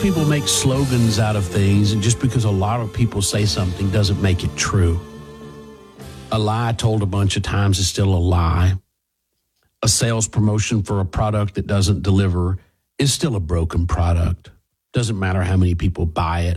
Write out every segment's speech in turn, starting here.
people make slogans out of things, and just because a lot of people say something doesn't make it true. A lie told a bunch of times is still a lie. A sales promotion for a product that doesn't deliver is still a broken product. Doesn't matter how many people buy it.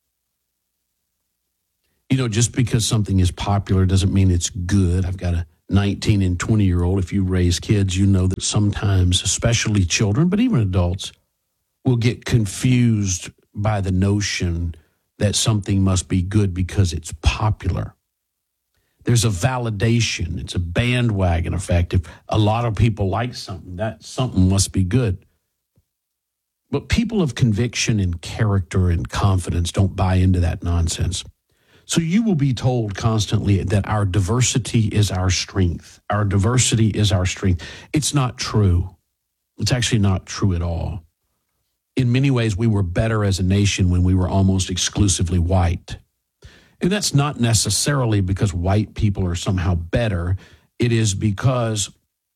You know, just because something is popular doesn't mean it's good. I've got a 19 and 20-year-old. If you raise kids, you know that sometimes, especially children, but even adults, will get confused by the notion that something must be good because it's popular. There's a validation. It's a bandwagon effect. If a lot of people like something, that something must be good. But people of conviction and character and confidence don't buy into that nonsense. So you will be told constantly that our diversity is our strength. Our diversity is our strength. It's not true. It's actually not true at all. In many ways, we were better as a nation when we were almost exclusively white. And that's not necessarily because white people are somehow better. It is because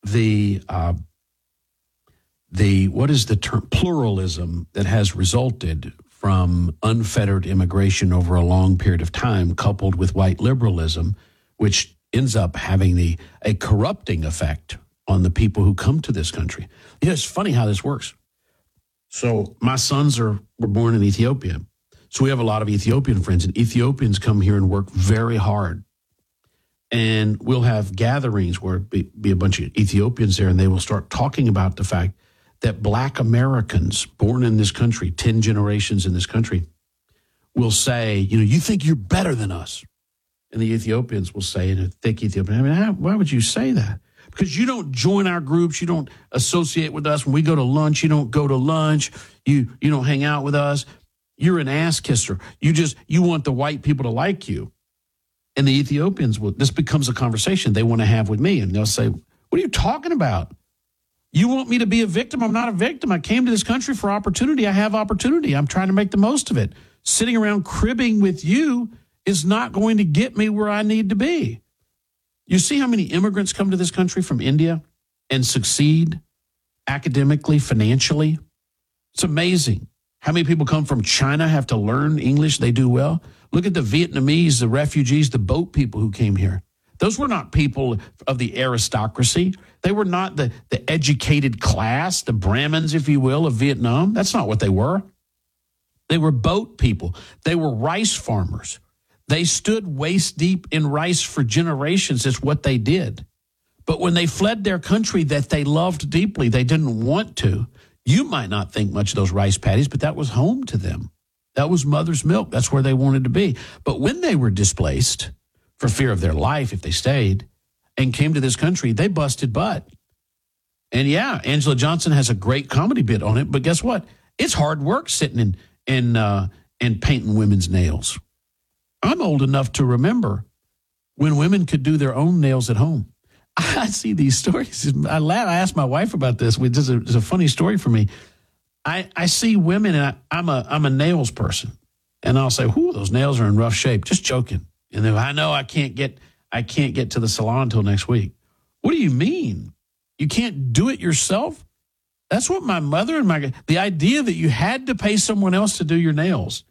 what is the term? Pluralism that has resulted from unfettered immigration over a long period of time, coupled with white liberalism, which ends up having a corrupting effect on the people who come to this country. You know, it's funny how this works. So my sons were born in Ethiopia. So we have a lot of Ethiopian friends, and Ethiopians come here and work very hard. And we'll have gatherings where be a bunch of Ethiopians there, and they will start talking about the fact that Black Americans born in this country, 10 generations in this country, will say, you know, you think you're better than us. And the Ethiopians will say in a thick Ethiopian, I mean, why would you say that? Because you don't join our groups. You don't associate with us. When we go to lunch, you don't go to lunch. You don't hang out with us. You're an ass kisser. You want the white people to like you. And the Ethiopians this becomes a conversation they want to have with me. And they'll say, what are you talking about? You want me to be a victim? I'm not a victim. I came to this country for opportunity. I have opportunity. I'm trying to make the most of it. Sitting around cribbing with you is not going to get me where I need to be. You see how many immigrants come to this country from India and succeed academically, financially? It's amazing. How many people come from China, have to learn English, they do well? Look at the Vietnamese, the refugees, the boat people who came here. Those were not people of the aristocracy. They were not the educated class, the Brahmins, if you will, of Vietnam. That's not what they were. They were boat people. They were rice farmers. They stood waist deep in rice for generations. It's what they did. But when they fled their country that they loved deeply, they didn't want to. You might not think much of those rice paddies, but that was home to them. That was mother's milk. That's where they wanted to be. But when they were displaced for fear of their life, if they stayed, and came to this country, they busted butt. And yeah, Angela Johnson has a great comedy bit on it, but guess what? It's hard work sitting and painting women's nails. I'm old enough to remember when women could do their own nails at home. I see these stories. I laugh. I asked my wife about this. It's a funny story for me. I see women, and I'm a nails person, and I'll say, "Whoo, those nails are in rough shape." Just joking. And then I know I can't get to the salon until next week. What do you mean? You can't do it yourself? That's what my mother and the idea that you had to pay someone else to do your nails.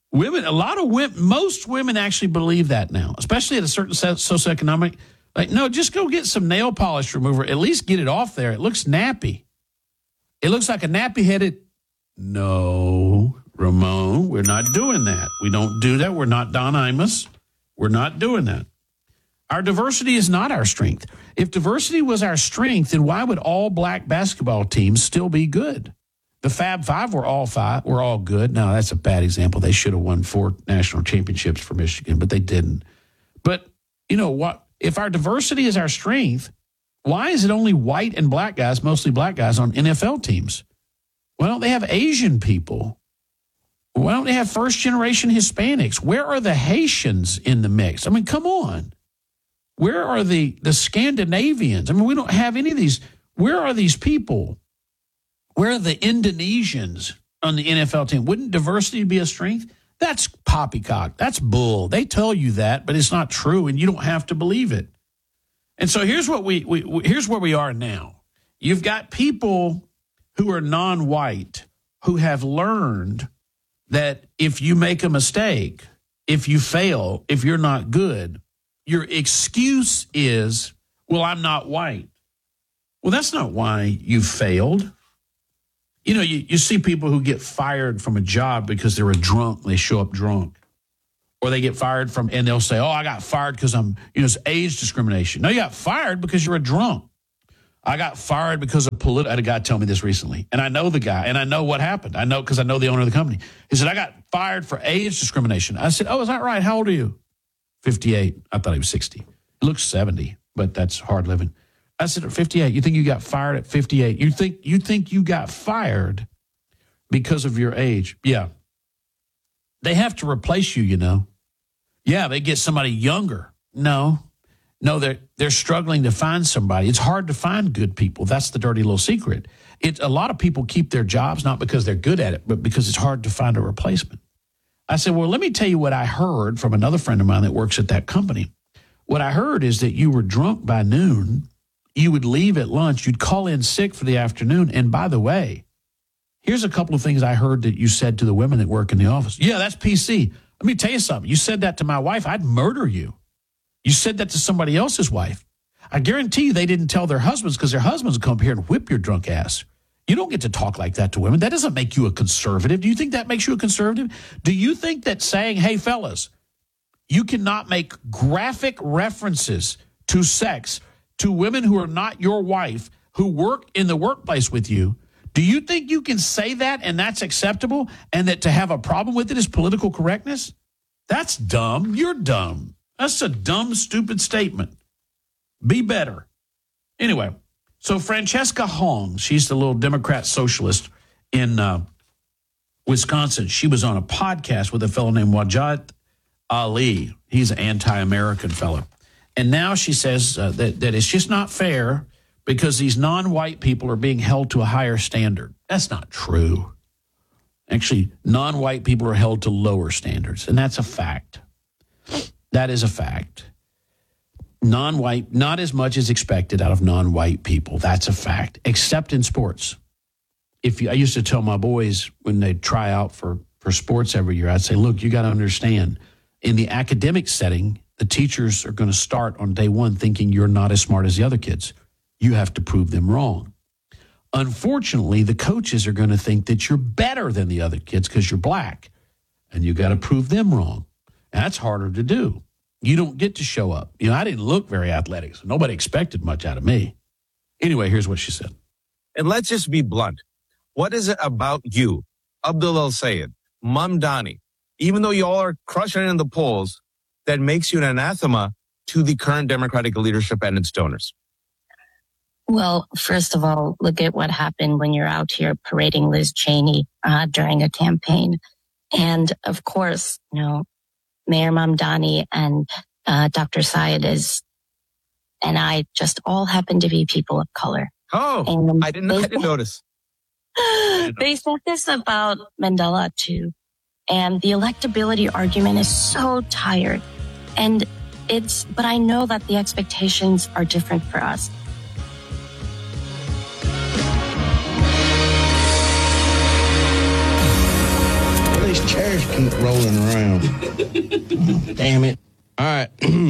Most women actually believe that now, especially at a certain socioeconomic. Like, no, just go get some nail polish remover. At least get it off there. It looks nappy. It looks like a nappy-headed. No, Ramon, we're not doing that. We don't do that. We're not Don Imus. We're not doing that. Our diversity is not our strength. If diversity was our strength, then why would all Black basketball teams still be good? The Fab Five were all good. Now, that's a bad example. They should have won 4 national championships for Michigan, but they didn't. But you know what? If our diversity is our strength, why is it only white and black guys, mostly black guys, on NFL teams? Why don't they have Asian people? Why don't they have first-generation Hispanics? Where are the Haitians in the mix? I mean, come on. Where are the Scandinavians? I mean, we don't have any of these. Where are these people? Where are the Indonesians on the NFL team? Wouldn't diversity be a strength? That's poppycock. That's bull. They tell you that, but it's not true, and you don't have to believe it. And so here's what here's where we are now. You've got people who are non-white who have learned that if you make a mistake, if you fail, if you're not good, your excuse is, well, I'm not white. Well, that's not why you failed. You know, you see people who get fired from a job because they're a drunk. They show up drunk. Or they get fired from, and they'll say, oh, I got fired because it's age discrimination. No, you got fired because you're a drunk. I got fired because of I had a guy tell me this recently, and I know the guy, and I know what happened. I know because I know the owner of the company. He said, I got fired for age discrimination. I said, oh, is that right? How old are you? 58. I thought he was 60. He looks 70, but that's hard living. I said, at 58, you think you got fired at 58? You think you got fired because of your age? Yeah. They have to replace you, you know. Yeah, they get somebody younger. No, they're struggling to find somebody. It's hard to find good people. That's the dirty little secret. A lot of people keep their jobs not because they're good at it, but because it's hard to find a replacement. I said, well, let me tell you what I heard from another friend of mine that works at that company. What I heard is that you were drunk by noon. You would leave at lunch. You'd call in sick for the afternoon. And by the way, here's a couple of things I heard that you said to the women that work in the office. Yeah, that's PC. Let me tell you something. You said that to my wife, I'd murder you. You said that to somebody else's wife. I guarantee you they didn't tell their husbands because their husbands would come here and whip your drunk ass. You don't get to talk like that to women. That doesn't make you a conservative. Do you think that makes you a conservative? Do you think that saying, hey, fellas, you cannot make graphic references to sex to women who are not your wife, who work in the workplace with you? Do you think you can say that and that's acceptable, and that to have a problem with it is political correctness? That's dumb. You're dumb. That's a dumb, stupid statement. Be better. Anyway, so Francesca Hong, she's the little Democrat socialist in Wisconsin. She was on a podcast with a fellow named Wajid Ali. He's an anti-American fellow. And now she says that it's just not fair because these non-white people are being held to a higher standard. That's not true. Actually, non-white people are held to lower standards, and that's a fact. That is a fact. Non-white, not as much as expected out of non-white people. That's a fact, except in sports. I used to tell my boys when they try out for sports every year, I'd say, look, you got to understand, in the academic setting, the teachers are going to start on day one thinking you're not as smart as the other kids. You have to prove them wrong. Unfortunately, the coaches are going to think that you're better than the other kids because you're black, and you got to prove them wrong. And that's harder to do. You don't get to show up. You know, I didn't look very athletic, so nobody expected much out of me. Anyway, here's what she said. And let's just be blunt. What is it about you, Abdul El-Sayed, Mamdani, even though you all are crushing it in the polls, that makes you an anathema to the current Democratic leadership and its donors? Well, first of all, look at what happened when you're out here parading Liz Cheney during a campaign. And of course, Mayor Mamdani and Dr. Syed and I just all happen to be people of color. Oh, and I didn't notice. They said this about Mandela too. And the electability argument is so tired. But I know that the expectations are different for us. These chairs keep rolling around. Damn it. All right.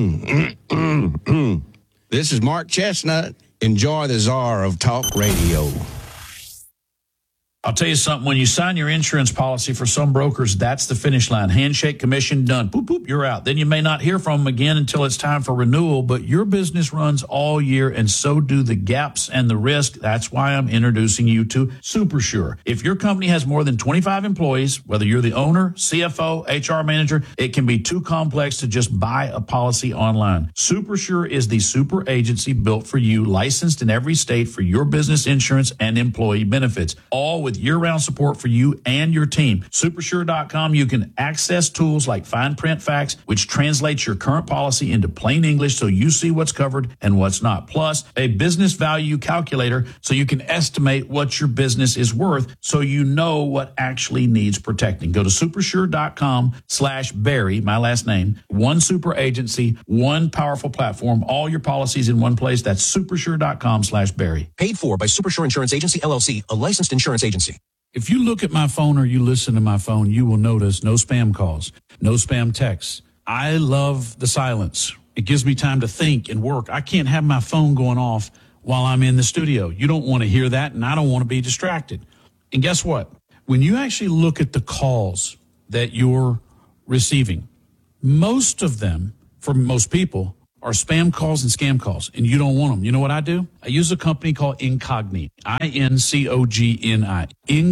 This is Mark Chestnut. Enjoy the czar of talk radio. I'll tell you something. When you sign your insurance policy for some brokers, that's the finish line. Handshake, commission, done. Boop, boop, you're out. Then you may not hear from them again until it's time for renewal, but your business runs all year, and so do the gaps and the risk. That's why I'm introducing you to SuperSure. If your company has more than 25 employees, whether you're the owner, CFO, HR manager, it can be too complex to just buy a policy online. SuperSure is the super agency built for you, licensed in every state for your business insurance and employee benefits, all with year-round support for you and your team. Supersure.com, you can access tools like fine print facts, which translates your current policy into plain English so you see what's covered and what's not. Plus, a business value calculator so you can estimate what your business is worth so you know what actually needs protecting. Go to supersure.com/Barry, my last name. One super agency, one powerful platform, all your policies in one place. That's supersure.com/Barry. Paid for by Supersure Insurance Agency, LLC, a licensed insurance agency. If you look at my phone or you listen to my phone, you will notice no spam calls, no spam texts. I love the silence. It gives me time to think and work. I can't have my phone going off while I'm in the studio. You don't want to hear that, and I don't want to be distracted. And guess what? When you actually look at the calls that you're receiving, most of them, for most people, are spam calls and scam calls, and you don't want them. You know what I do? I use a company called Incogni, Incogni,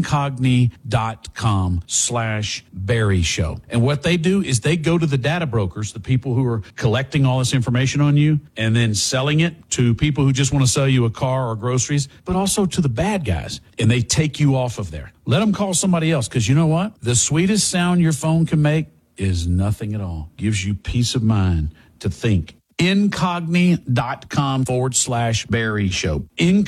incogni.com/Barry Show. And what they do is they go to the data brokers, the people who are collecting all this information on you and then selling it to people who just want to sell you a car or groceries, but also to the bad guys, and they take you off of there. Let them call somebody else, because you know what? The sweetest sound your phone can make is nothing at all. Gives you peace of mind to think. Incogni.com/Barry Show.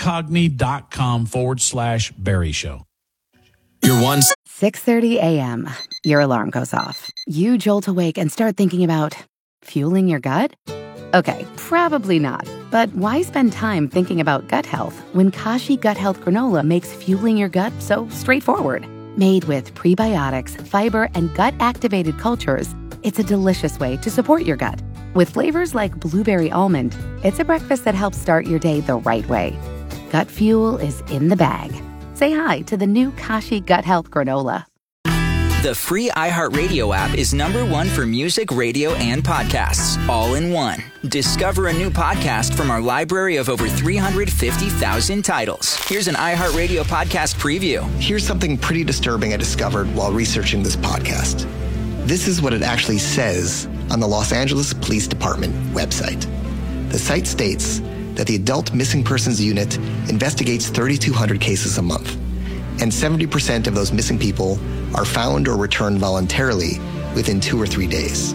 Incogni.com/Barry Show. Your one 6:30 a.m. Your alarm goes off. You jolt awake and start thinking about fueling your gut? Okay, probably not. But why spend time thinking about gut health when Kashi Gut Health Granola makes fueling your gut so straightforward? Made with prebiotics, fiber, and gut-activated cultures, it's a delicious way to support your gut. With flavors like blueberry almond, it's a breakfast that helps start your day the right way. Gut fuel is in the bag. Say hi to the new Kashi Gut Health Granola. The free iHeartRadio app is #1 for music, radio, and podcasts, all in one. Discover a new podcast from our library of over 350,000 titles. Here's an iHeartRadio podcast preview. Here's something pretty disturbing I discovered while researching this podcast. This is what it actually says on the Los Angeles Police Department website. The site states that the Adult Missing Persons Unit investigates 3,200 cases a month, and 70% of those missing people are found or returned voluntarily within 2 or 3 days.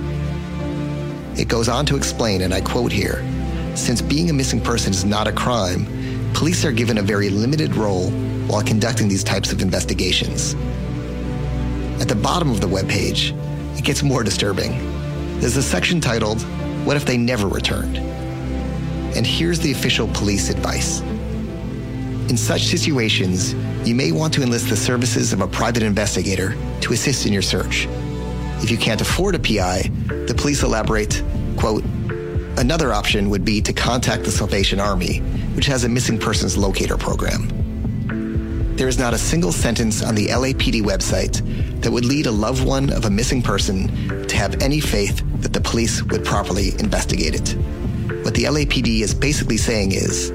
It goes on to explain, and I quote here, "Since being a missing person is not a crime, police are given a very limited role while conducting these types of investigations." At the bottom of the webpage, it gets more disturbing. There's a section titled, "What if they never returned?" And here's the official police advice. In such situations, you may want to enlist the services of a private investigator to assist in your search. If you can't afford a PI, the police elaborate, quote, "Another option would be to contact the Salvation Army, which has a missing persons locator program." There is not a single sentence on the LAPD website that would lead a loved one of a missing person to have any faith that the police would properly investigate it. What the LAPD is basically saying is,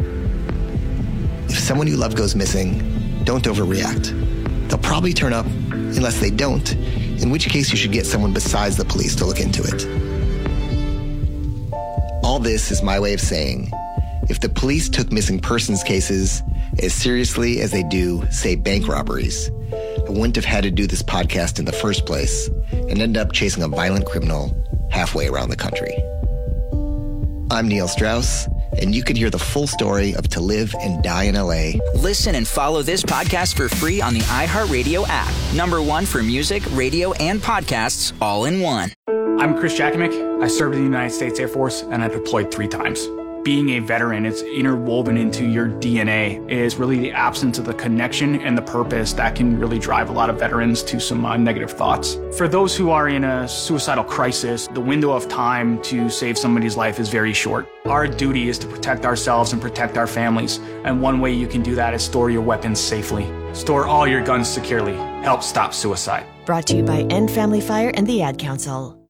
if someone you love goes missing, don't overreact. They'll probably turn up unless they don't, in which case you should get someone besides the police to look into it. All this is my way of saying, if the police took missing persons cases as seriously as they do, say, bank robberies, I wouldn't have had to do this podcast in the first place and end up chasing a violent criminal halfway around the country. I'm Neil Strauss, and you can hear the full story of To Live and Die in LA. Listen and follow this podcast for free on the iHeartRadio app. #1 for music, radio, and podcasts, all in one. I'm Chris Jakimick. I served in the United States Air Force, and I deployed 3 times. Being a veteran, it's interwoven into your DNA, is really the absence of the connection and the purpose that can really drive a lot of veterans to some negative thoughts. For those who are in a suicidal crisis, the window of time to save somebody's life is very short. Our duty is to protect ourselves and protect our families, and one way you can do that is store your weapons safely. Store all your guns securely. Help stop suicide. Brought to you by End Family Fire and the Ad Council.